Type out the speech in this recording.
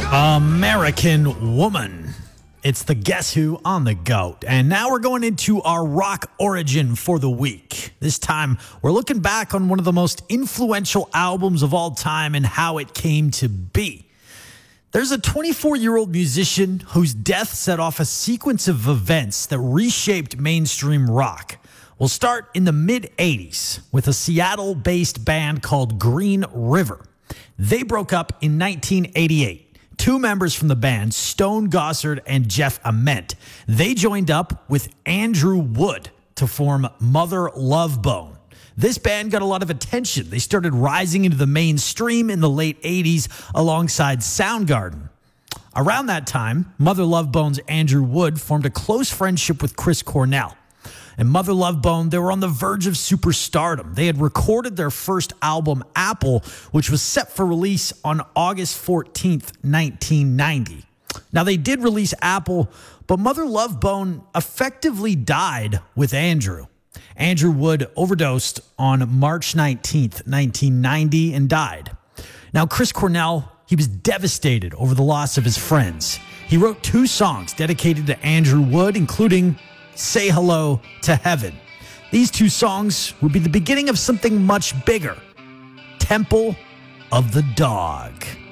American Woman. It's the Guess Who on the GOAT. And now we're going into our rock origin for the week. This time, we're looking back on one of the most influential albums of all time and how it came to be. There's a 24-year-old musician whose death set off a sequence of events that reshaped mainstream rock. We'll start in the mid-'80s with a Seattle-based band called Green River. They broke up in 1988. Two members from the band, Stone Gossard and Jeff Ament, they joined up with Andrew Wood to form Mother Love Bone. This band got a lot of attention. They started rising into the mainstream in the late 80s alongside Soundgarden. Around that time, Mother Love Bone's Andrew Wood formed a close friendship with Chris Cornell. And Mother Love Bone, they were on the verge of superstardom. They had recorded their first album, Apple, which was set for release on August 14th, 1990. Now, they did release Apple, but Mother Love Bone effectively died with Andrew. Andrew Wood overdosed on March 19th, 1990, and died. Now, Chris Cornell, he was devastated over the loss of his friends. He wrote 2 songs dedicated to Andrew Wood, including Say Hello to Heaven. These 2 songs would be the beginning of something much bigger. Temple of the Dog.